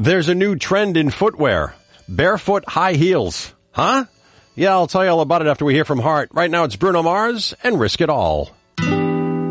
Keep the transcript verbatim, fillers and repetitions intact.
There's a new trend in footwear. Barefoot high heels. Huh? Yeah, I'll tell you all about it after we hear from Hart. Right now it's Bruno Mars and Risk It All.